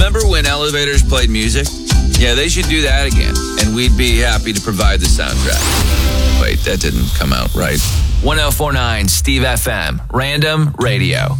Remember when elevators played music? Yeah, they should do that again, and we'd be happy to provide the soundtrack. Wait, that didn't come out right. 1049 Steve FM, Random Radio.